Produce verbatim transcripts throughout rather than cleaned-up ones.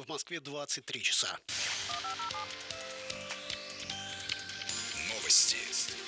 в Москве двадцать три часа. Новости.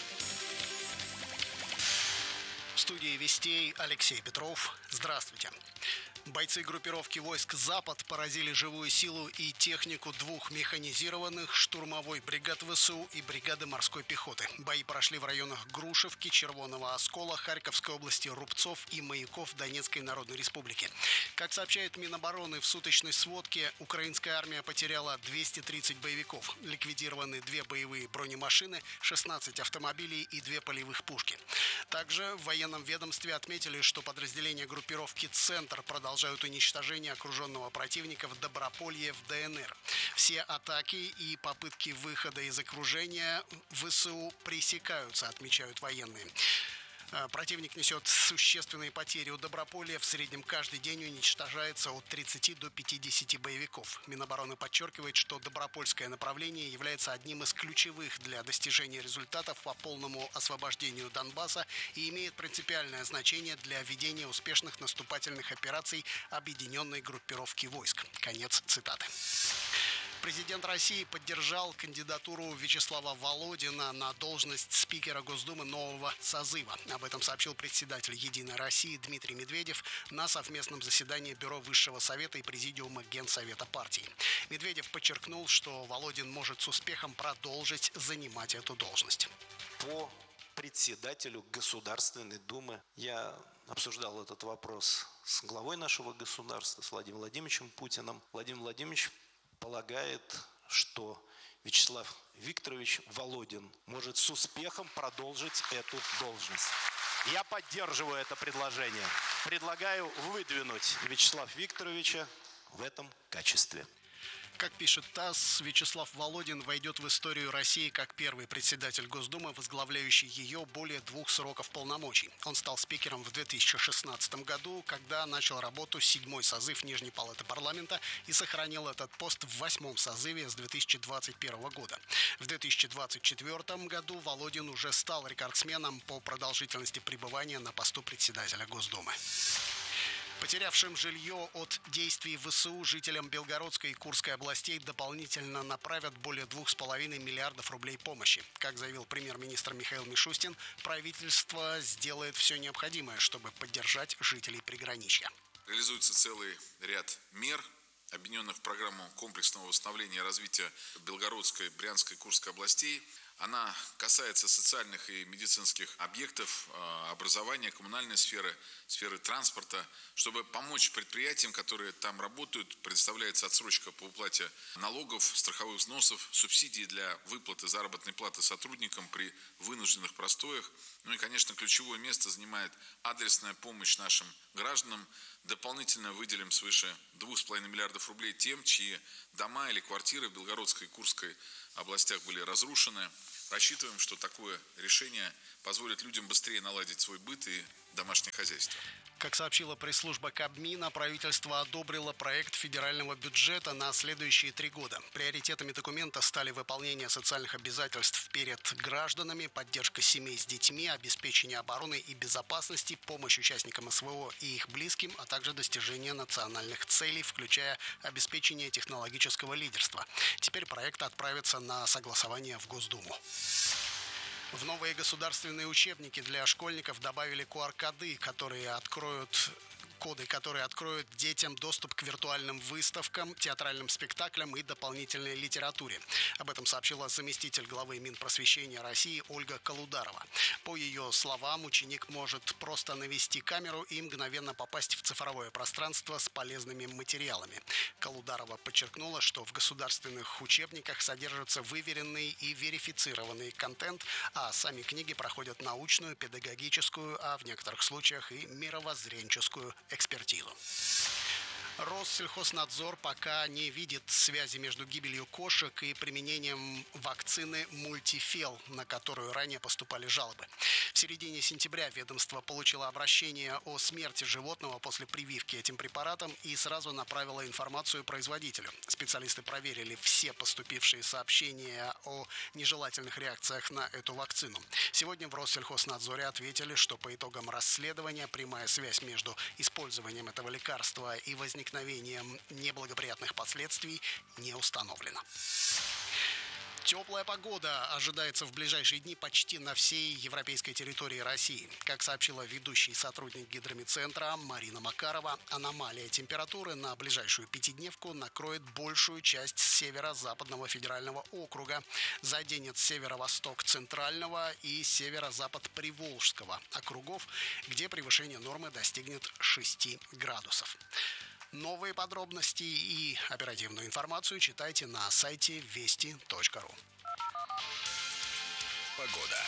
В студии Вестей Алексей Петров. Здравствуйте. Бойцы группировки войск «Запад» поразили живую силу и технику двух механизированных штурмовой бригад ВСУ и бригады морской пехоты. Бои прошли в районах Грушевки, Червоного Оскола, Харьковской области, Рубцов и Маяков Донецкой Народной Республики. Как сообщает Минобороны в суточной сводке, украинская армия потеряла двести тридцать боевиков. Ликвидированы две боевые бронемашины, шестнадцать автомобилей и две полевых пушки. Также в военном ведомстве отметили, что подразделения группировки «Центр» продолжают уничтожение окруженного противника в Доброполье в ДНР. Все атаки и попытки выхода из окружения ВСУ пресекаются, отмечают военные. Противник несет существенные потери. У Доброполья в среднем каждый день уничтожается от тридцати до пятидесяти боевиков. Минобороны подчеркивает, что Добропольское направление является одним из ключевых для достижения результатов по полному освобождению Донбасса и имеет принципиальное значение для ведения успешных наступательных операций объединенной группировки войск. Конец цитаты. Президент России поддержал кандидатуру Вячеслава Володина на должность спикера Госдумы нового созыва. Об этом сообщил председатель «Единой России» Дмитрий Медведев на совместном заседании Бюро Высшего Совета и Президиума Генсовета партии. Медведев подчеркнул, что Володин может с успехом продолжить занимать эту должность. По председателю Государственной Думы я обсуждал этот вопрос с главой нашего государства, с Владимиром Владимировичем Путиным. Владимир Владимирович полагает, что Вячеслав Викторович Володин может с успехом продолжить эту должность. Я поддерживаю это предложение. Предлагаю выдвинуть Вячеслава Викторовича в этом качестве. Как пишет ТАСС, Вячеслав Володин войдет в историю России как первый председатель Госдумы, возглавляющий ее более двух сроков полномочий. Он стал спикером в две тысячи шестнадцатом году, когда начал работу седьмой созыв Нижней палаты парламента и сохранил этот пост в восьмом созыве с две тысячи двадцать первого года. В две тысячи двадцать четвёртом году Володин уже стал рекордсменом по продолжительности пребывания на посту председателя Госдумы. Потерявшим жилье от действий ВСУ жителям Белгородской и Курской областей дополнительно направят более двух с половиной миллиардов рублей помощи. Как заявил премьер-министр Михаил Мишустин, правительство сделает все необходимое, чтобы поддержать жителей приграничья. Реализуется целый ряд мер, объединенных в программу комплексного восстановления и развития Белгородской, Брянской и Курской областей. Она касается социальных и медицинских объектов, образования, коммунальной сферы, сферы транспорта. Чтобы помочь предприятиям, которые там работают, предоставляется отсрочка по уплате налогов, страховых взносов, субсидии для выплаты заработной платы сотрудникам при вынужденных простоях. Ну и, конечно, ключевое место занимает адресная помощь нашим гражданам. Дополнительно выделим свыше двух с половиной миллиардов рублей тем, чьи дома или квартиры в Белгородской и Курской областях были разрушены. Рассчитываем, что такое решение позволит людям быстрее наладить свой быт и домашнее хозяйство. Как сообщила пресс-служба Кабмина, правительство одобрило проект федерального бюджета на следующие три года. Приоритетами документа стали выполнение социальных обязательств перед гражданами, поддержка семей с детьми, обеспечение обороны и безопасности, помощь участникам СВО и их близким, а также достижение национальных целей, включая обеспечение технологического лидерства. Теперь проект отправится на согласование в Госдуму. В новые государственные учебники для школьников добавили ку ар-коды, которые откроют коды, которые откроют детям доступ к виртуальным выставкам, театральным спектаклям и дополнительной литературе. Об этом сообщила заместитель главы Минпросвещения России Ольга Колударова. По ее словам, ученик может просто навести камеру и мгновенно попасть в цифровое пространство с полезными материалами. Колударова подчеркнула, что в государственных учебниках содержится выверенный и верифицированный контент, а сами книги проходят научную, педагогическую, а в некоторых случаях и мировоззренческую экспертизу. Россельхознадзор пока не видит связи между гибелью кошек и применением вакцины «Мультифел», на которую ранее поступали жалобы. В середине сентября ведомство получило обращение о смерти животного после прививки этим препаратом и сразу направило информацию производителю. Специалисты проверили все поступившие сообщения о нежелательных реакциях на эту вакцину. Сегодня в Россельхознадзоре ответили, что по итогам расследования прямая связь между использованием этого лекарства и возникновением возникновением неблагоприятных последствий не установлено. Теплая погода ожидается в ближайшие дни почти на всей европейской территории России. Как сообщила ведущий сотрудник Гидромедцентра Марина Макарова, аномалия температуры на ближайшую пятидневку накроет большую часть северо-западного федерального округа, заденет северо-восток центрального и северо-запад Приволжского округов, где превышение нормы достигнет шести градусов. Новые подробности и оперативную информацию читайте на сайте вести точка ру. Погода.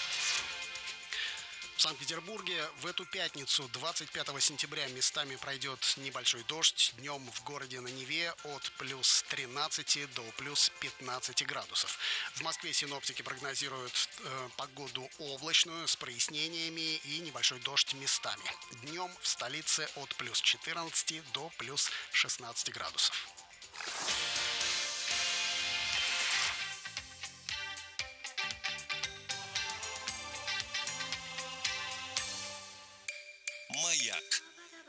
В Санкт-Петербурге в эту пятницу, двадцать пятого сентября, местами пройдет небольшой дождь. Днем в городе на Неве от плюс тринадцати до плюс пятнадцати градусов. В Москве синоптики прогнозируют э, погоду облачную с прояснениями и небольшой дождь местами. Днем в столице от плюс четырнадцати до плюс шестнадцати градусов. Моя